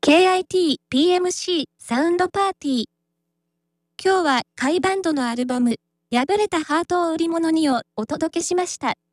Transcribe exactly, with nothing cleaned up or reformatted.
ケーアイティーピーエムシー サウンドパーティー。今日は甲斐バンドのアルバム、破れたハートを売り物にをお届けしました。